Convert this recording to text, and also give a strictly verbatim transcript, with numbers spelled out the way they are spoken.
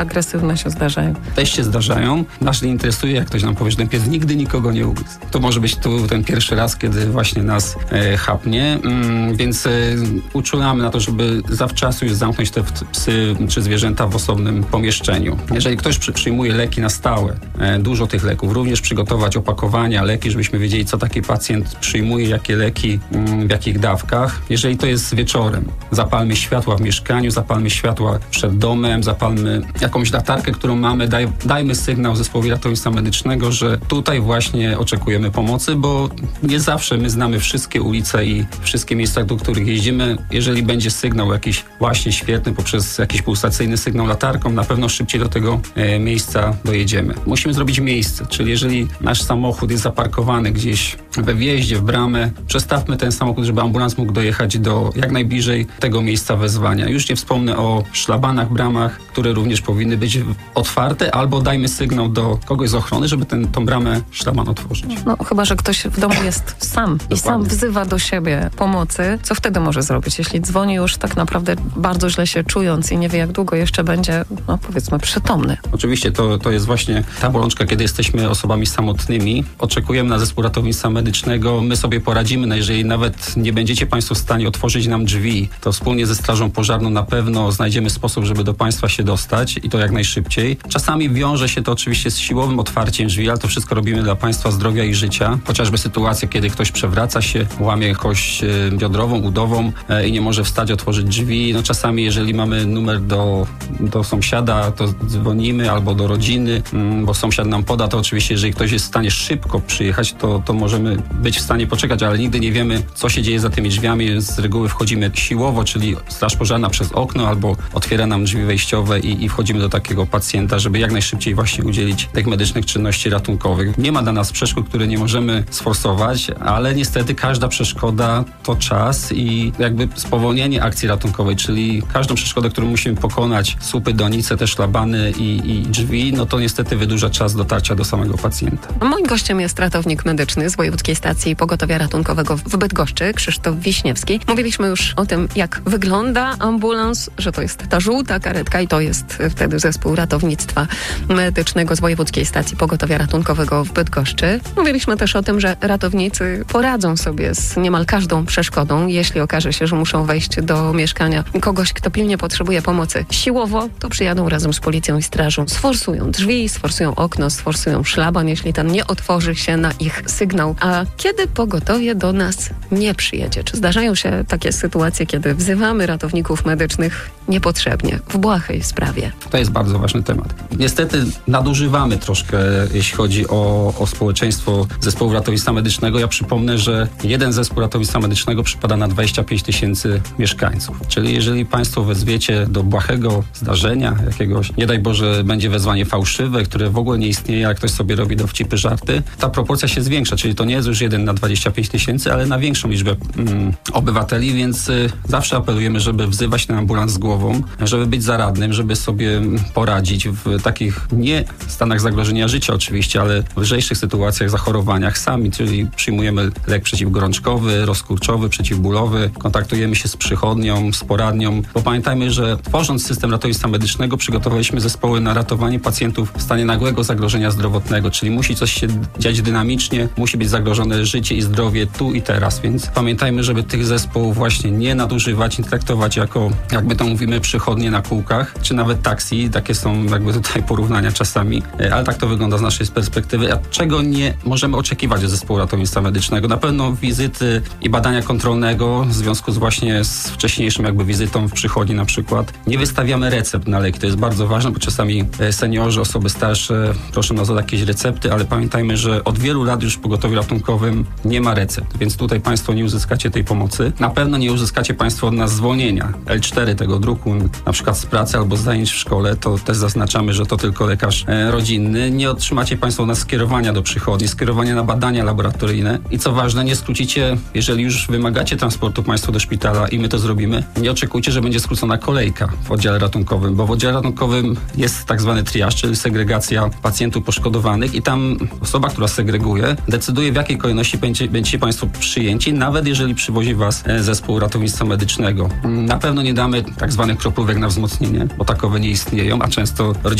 agresywne się zdarzają. Też się zdarzają. Nas nie interesuje, jak ktoś nam powie, że ten pies nigdy nikogo nie ugryzł. To może być tu ten pierwszy raz, kiedy właśnie nas e, chapnie, mm, więc e, uczulamy na to, żeby zawczasu już zamknąć te psy czy zwierzęta w osobnym pomieszczeniu. Jeżeli ktoś przy, przyjmuje leki na stałe, e, dużo tych leków, również przygotować opakowania, leki, żebyśmy wiedzieli, co taki pacjent przyjmuje, jakie leki, mm, w jakich dawkach. Jeżeli to jest wieczorem, zapalmy światła w mieszkaniu, zapalmy światła przed domem, zapalmy jakąś latarkę, którą mamy, daj, dajmy sygnał zespołowi ratownictwa medycznego, że tutaj właśnie oczekujemy pomocy, bo nie zawsze my znamy wszystkie ulice i wszystkie miejsca, do których jeździmy. Jeżeli będzie sygnał jakiś właśnie świetny, poprzez jakiś pulsacyjny sygnał latarką, na pewno szybciej do tego e, miejsca dojedziemy. Musimy zrobić miejsce, czyli jeżeli nasz samochód jest zaparkowany gdzieś we wjeździe, w bramę, przestawmy ten samochód, żeby ambulans mógł dojechać do jak najbliżej tego miejsca wezwania. Już nie wspomnę o szlabanach, bramach, które również powinny być otwarte, albo dajmy sygnał do kogoś z ochrony, żeby ten, tą bramę szlaban otworzyć. No chyba, że ktoś w domu jest sam i sam wzywa do siebie pomocy, co wtedy może zrobić? Jeśli dzwoni już tak naprawdę bardzo źle się czując i nie wie, jak długo jeszcze będzie, no powiedzmy, przytomny. Oczywiście to, to jest właśnie ta bolączka, kiedy jesteśmy osobami samotnymi. Oczekujemy na zespół ratownictwa medycznego, my sobie poradzimy, no jeżeli nawet nie będziecie Państwo w stanie otworzyć nam drzwi, to wspólnie ze Strażą Pożarną na pewno znajdziemy sposób, żeby do Państwa się dostać i to jak najszybciej. Czasami wiąże się to oczywiście z siłowym otwarciem drzwi, ale to wszystko robimy dla Państwa zdrowia i życia. Chociażby sytuacja, kiedy ktoś przewraca się, łamie kość biodrową, udową i nie może wstać, otworzyć drzwi. No czasami, jeżeli mamy numer do, do sąsiada, to dzwonimy albo do rodziny, bo sąsiad nam poda, to oczywiście, jeżeli ktoś jest w stanie szybko przyjechać, to, to możemy być w stanie poczekać, ale nigdy nie wiemy, co się dzieje za tymi drzwiami. Z reguły wchodzimy siłowo, czyli Straż Pożarna przez okno albo otwiera nam drzwi wejściowe i, i wchodzimy do takiego pacjenta, żeby jak najszybciej właśnie udzielić tych medycznych czynności ratunkowych. Nie ma dla nas przeszkód, które nie możemy sforsować, ale niestety każda przeszkoda to czas i jakby spowolnienie akcji ratunkowej, czyli każdą przeszkodę, którą musimy pokonać, słupy, donice, te szlabany i, i drzwi, no to niestety wydłuża czas dotarcia do samego pacjenta. Moim gościem jest ratownik medyczny z Wojewódzkiej Stacji Pogotowia Ratunkowego w Bydgoszczy, Krzysztof Wiśniewski. Mówiliśmy już o tym, jak wygląda ambulans, że to jest ta żółta karetka i to jest wtedy zespół ratownictwa medycznego z Wojewódzkiej Stacji Pogotowia Ratunkowego w Bydgoszczy. Mówiliśmy też o tym, że ratownicy poradzą sobie z niemal każdą przeszkodą, jeśli okaże się, że muszą wejść do mieszkania kogoś, kto pilnie potrzebuje pomocy siłowo, to przyjadą razem z policją i strażą, sforsują drzwi, sforsują okno, sforsują szlaban, jeśli ten nie otworzy się na ich sygnał. A kiedy pogotowie do nas nie przyjedzie? Czy zdarzają się takie sytuacje, kiedy wzywamy ratowników medycznych niepotrzebnie, w błahej sprawie? To jest bardzo ważny temat. Niestety nadużywamy troszkę, jeśli chodzi o, o społeczeństwo zespołu ratownictwa medycznego. Ja przypomnę, że jeden zespół ratownictwa medycznego przypada na dwadzieścia pięć tysięcy mieszkańców. Czyli jeżeli Państwo wezwiecie do błahego zdarzenia jakiegoś, nie daj Boże, będzie wezwanie fałszywe, które w ogóle nie istnieje, jak ktoś sobie robi dowcipy, żarty, ta proporcja się zwiększa, czyli to nie jest już jeden na dwadzieścia pięć tysięcy, ale na większą liczbę mm, obywateli, więc y, zawsze apelujemy, żeby wzywać ten ambulans z głową, żeby być zaradnym, żeby sobie poradzić w takich nie stanach zagrożenia życia oczywiście, ale w lżejszych sytuacjach, zachorowaniach sami, czyli przyjmujemy lek przeciwgorączkowy, rozkurczowy, przeciwbólowy, kontaktujemy się z przychodnią, z poradnią, bo pamiętajmy, że tworząc system ratownictwa medycznego przygotowaliśmy zespoły na ratowanie pacjentów w stanie nagłego zagrożenia zdrowotnego, czyli musi coś się dziać dynamicznie, musi być zagrożone życie i zdrowie tu i teraz, więc pamiętajmy, żeby tych zespołów właśnie nie nadużywać, nie traktować jako, jak my to mówimy, przychodnie na kółkach, czy nawet taksi, takie są jakby tutaj porównania czasami, ale tak to wygląda z naszej perspektywy. A czego nie możemy oczekiwać od zespołu ratownictwa medycznego? Na pewno wizyty i badania kontrolnego w związku z właśnie z wcześniejszą jakby wizytą w przychodni na przykład. Nie wystawiamy recept na leki, to jest bardzo ważne, bo czasami seniorzy, osoby starsze proszą nas o jakieś recepty, ale pamiętajmy, że od wielu lat już w pogotowiu ratunkowym nie ma recept, więc tutaj Państwo nie uzyskacie tej pomocy. Na pewno nie uzyskacie Państwo od nas zwolnienia L cztery tego druku, na przykład z pracy albo z zajęć w szkole, to też zaznaczamy, że to tylko lekarz e, rodzinny. Nie otrzymacie Państwo od nas skierowania do przychodni, skierowania na badania laboratoryjne i co ważne, nie skrócicie, jeżeli już wymagacie transportu Państwo do szpitala i my to zrobimy, nie oczekujcie, że będzie skrócona kolejka w oddziale ratunkowym, bo w oddziale ratunkowym jest tak zwany triaż, czyli segregacja pacjentów poszkodowanych i tam osoba, która segreguje, decyduje, w jakiej kolejności będzie, będziecie Państwo przyjęci, nawet jeżeli przywozi Was zespół ratownictwa medycznego. Na pewno nie damy tak zwanej zwanych kroplówek na wzmocnienie, bo takowe nie istnieją, a często